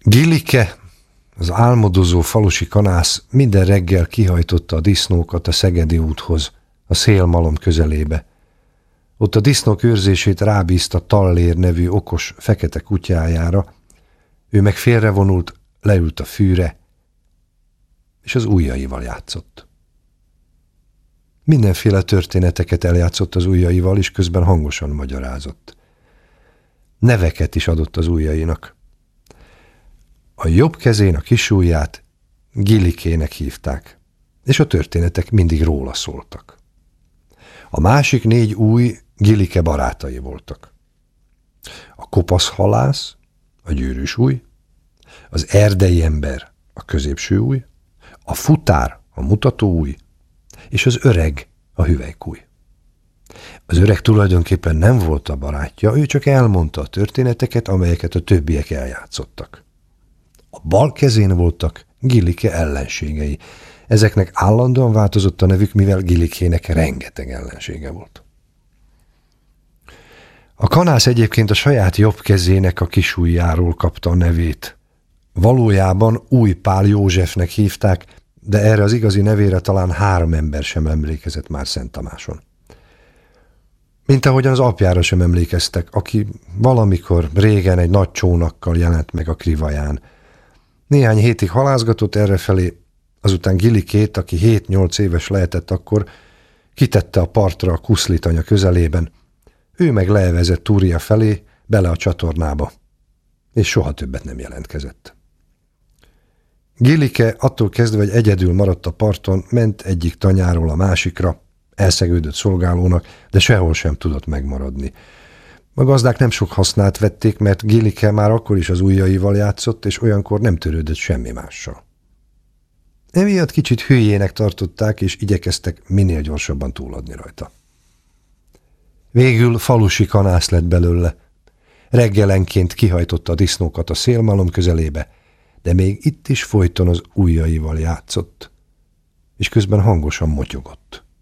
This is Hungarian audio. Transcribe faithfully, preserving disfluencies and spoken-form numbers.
Gillike, az álmodozó falusi kanász minden reggel kihajtotta a disznókat a Szegedi úthoz, a szélmalom közelébe. Ott a disznók őrzését rábízta Tallér nevű okos, fekete kutyájára, ő meg félrevonult, leült a fűre, és az ujjaival játszott. Mindenféle történeteket eljátszott az ujjaival, és közben hangosan magyarázott. Neveket is adott az ujjainak. A jobb kezén a kisujját Gillikének hívták, és a történetek mindig róla szóltak. A másik négy ujj Gillike barátai voltak. A kopasz halász, a gyűrűs ujj, az erdei ember, a középső ujj, a futár, a mutató ujj, és az öreg, a hüvelykujj. Az öreg tulajdonképpen nem volt a barátja, ő csak elmondta a történeteket, amelyeket a többiek eljátszottak. A bal kezén voltak Gillike ellenségei. Ezeknek állandóan változott a nevük, mivel Gillikének rengeteg ellensége volt. A kanász egyébként a saját jobb kezének a kisujjáról kapta a nevét. Valójában Új Pál Józsefnek hívták, de erre az igazi nevére talán három ember sem emlékezett már Szent Tamáson. Mint ahogyan az apjára sem emlékeztek, aki valamikor régen egy nagy csónakkal jelent meg a Krivaján. Néhány hétig halászgatott errefelé, azután Gillikét, aki hét-nyolc éves lehetett akkor, kitette a partra a Kuszlit-anya közelében, ő meg leevezett Túria felé, bele a csatornába, és soha többet nem jelentkezett. Gillike attól kezdve, hogy egyedül maradt a parton, ment egyik tanyáról a másikra, elszegődött szolgálónak, de sehol sem tudott megmaradni. A gazdák nem sok hasznát vették, mert Gillike már akkor is az ujjaival játszott, és olyankor nem törődött semmi mással. Emiatt kicsit hülyének tartották, és igyekeztek minél gyorsabban túladni rajta. Végül falusi kanász lett belőle. Reggelenként kihajtotta a disznókat a szélmalom közelébe, de még itt is folyton az ujjaival játszott, és közben hangosan motyogott.